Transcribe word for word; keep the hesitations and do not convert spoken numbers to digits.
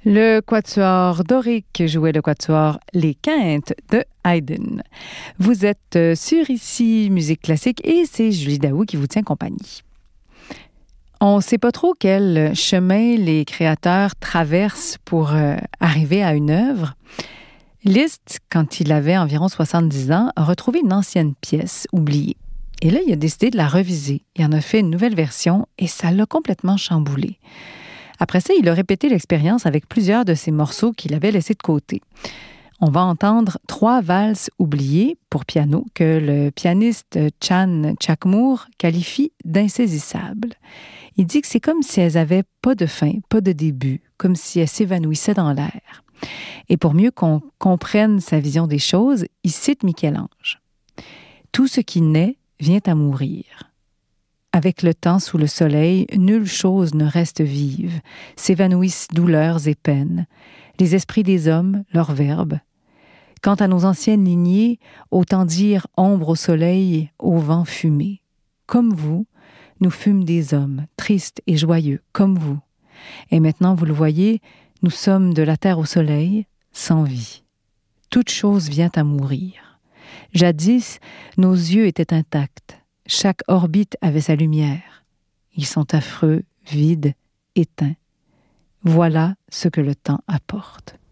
Le quatuor dorique jouait le quatuor Les Quintes de Haydn. Vous êtes sur Ici Musique Classique et c'est Julie Daou qui vous tient compagnie. On ne sait pas trop quel chemin les créateurs traversent pour euh, arriver à une œuvre. Liszt, quand il avait environ soixante-dix ans, a retrouvé une ancienne pièce oubliée. Et là, il a décidé de la reviser. Il en a fait une nouvelle version et ça l'a complètement chamboulé. Après ça, il a répété l'expérience avec plusieurs de ses morceaux qu'il avait laissés de côté. On va entendre trois valses oubliées pour piano que le pianiste Chan Chakmoor qualifie d'insaisissables. Il dit que c'est comme si elles n'avaient pas de fin, pas de début, comme si elles s'évanouissaient dans l'air. Et pour mieux qu'on comprenne sa vision des choses, il cite Michel-Ange. « Tout ce qui naît vient à mourir. Avec le temps sous le soleil, nulle chose ne reste vive, s'évanouissent douleurs et peines, les esprits des hommes, leurs verbes. Quant à nos anciennes lignées, autant dire ombre au soleil, au vent fumé. Comme vous, nous fûmes des hommes, tristes et joyeux, comme vous. Et maintenant, vous le voyez, nous sommes de la terre au soleil, sans vie. Toute chose vient à mourir. Jadis, nos yeux étaient intacts. Chaque orbite avait sa lumière. Ils sont affreux, vides, éteints. Voilà ce que le temps apporte.